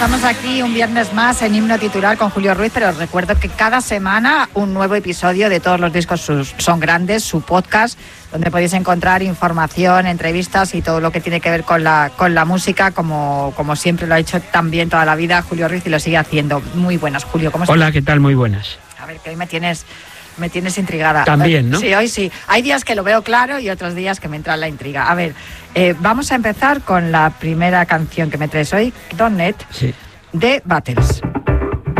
estamos aquí un viernes más en Himno Titular con Julio Ruiz, pero os recuerdo que cada semana un nuevo episodio de Todos los discos son grandes, su podcast, donde podéis encontrar información, entrevistas y todo lo que tiene que ver con la música, como siempre lo ha hecho también toda la vida Julio Ruiz y lo sigue haciendo. Muy buenas, Julio, ¿cómo estás? Hola, ¿qué tal? Muy buenas. A ver, que hoy me tienes intrigada. También, ¿no? Sí, hoy sí. Hay días que lo veo claro y otros días que me entra la intriga. A ver, vamos a empezar con la primera canción que me traes hoy, Don't Net, sí, de Battles.